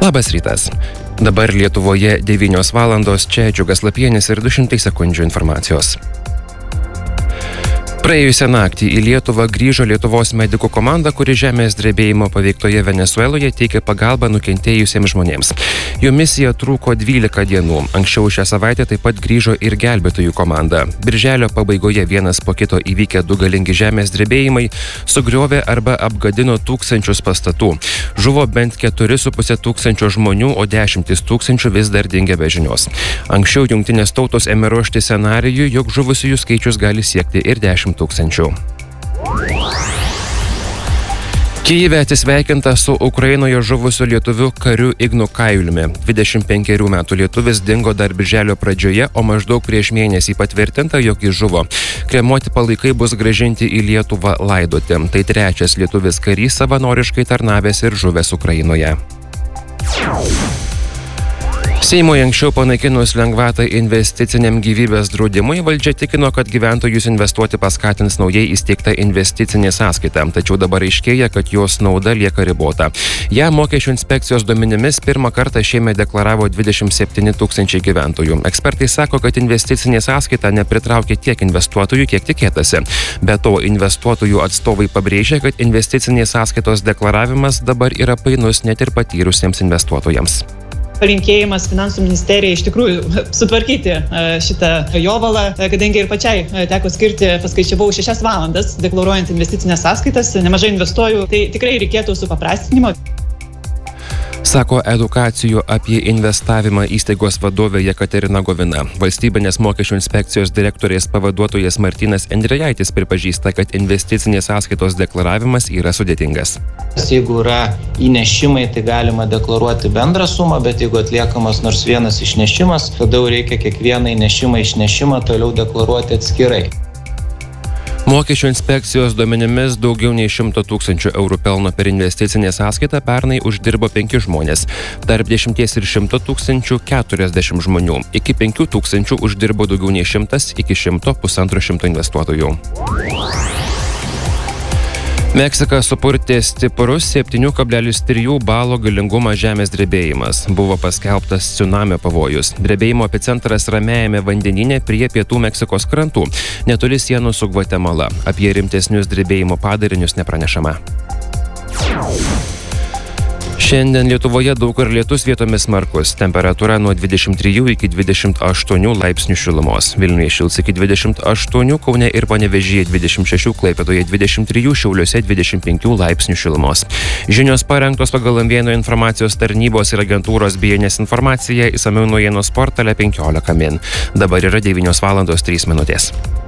Labas rytas. Dabar Lietuvoje 9 valandos, čia Džiugas Lapienis ir 200 sekundžių informacijos. Praėjusią naktį į Lietuvą grįžo Lietuvos medikų komanda, kuri žemės drebėjimo paveiktoje Venesueloje teikė pagalbą nukentėjusiems žmonėms. Jų misija truko 12 dienų. Anksčiau šią savaitę taip pat grįžo ir gelbėtojų komanda. Birželio pabaigoje vienas po kito įvykę 2 galingi žemės drebėjimai sugriovė arba apgadino tūkstančius pastatų. Žuvo bent 4,5 tūkstančio žmonių, o 10 tūkstančių vis dar dingia be žinios. Anksčiau Jungtinės tautos ėmė ruošti scenarijų, jog žuvusiųjų skaičius gali siekti ir 10 tūkstančių. Kyjive atsisveikinta su Ukrainoje žuvusiu lietuviu kariu Ignu Kailiumi. 25 metų lietuvis dingo dar birželio pradžioje, o maždaug prieš mėnesį patvirtinta, jog jis žuvo. Kremuoti palaikai bus grąžinti į Lietuvą laidoti. Tai 3. lietuvis karys savanoriškai tarnavęs ir žuvęs Ukrainoje. Seimui anksčiau panaikinus lengvatą investiciniam gyvybės draudimui, valdžia tikino, kad gyventojus investuoti paskatins naujai įsteigta investicinė sąskaita, tačiau dabar aiškėja, kad jos nauda lieka ribota. Ja mokesčių inspekcijos duomenimis pirmą kartą šiemet deklaravo 27 tūkstančiai gyventojų. Ekspertai sako, kad investicinė sąskaita nepritraukia tiek investuotojų, kiek tikėtasi. Be to, investuotojų atstovai pabrėžia, kad investicinės sąskaitos deklaravimas dabar yra painus net ir patyrusiems investuotojams. Palinkėjimas finansų ministerijai iš tikrųjų sutvarkyti šitą jovalą, kadangi ir pačiai teko skirti, paskaičiavau 6 valandas deklaruojant investicinės sąskaitas, nemažai investuoju, tai tikrai reikėtų supaprastinimo. Sako edukacijų apie investavimą įstaigos vadovė Jekaterina Govina. Valstybinės mokesčių inspekcijos direktorės pavaduotojas Martynas Endrejaitis pripažįsta, kad investicinės sąskaitos deklaravimas yra sudėtingas. Jeigu yra įnešimai, tai galima deklaruoti bendrą sumą, bet jeigu atliekamas nors vienas išnešimas, tada reikia kiekvieną įnešimą išnešimą toliau deklaruoti atskirai. Mokesčių inspekcijos duomenimis daugiau nei 100 tūkstančių eurų pelno per investicinę sąskaitą pernai uždirbo 5 žmonės. Tarp 10 ir 100 tūkstančių 40 žmonių. Iki 5 tūkstančių uždirbo daugiau nei 100, iki 100 150 investuotojų. Meksiką supurtė stiprus 7,3 balo galingumo žemės drebėjimas. Buvo paskelbtas cunamio pavojus. Drebėjimo epicentras Ramiajame vandenyne prie pietų Meksikos krantų, netoli sienų su Gvatemala. Apie rimtesnius drebėjimo padarinius nepranešama. Šiandien Lietuvoje daug kur lietus, vietomis smarkus. Temperatūra nuo 23 iki 28 laipsnių šilumos. Vilniuje šils iki 28, Kaune ir Panevėžyje 26, Klaipėdoje 23, Šiauliuose 25 laipsnių šilumos. Žinios parengtos pagal Ambėnų informacijos tarnybos ir agentūros BNS informacija, išsamiau naujienų portale 15 min. Dabar yra 9 valandos 3 minutės.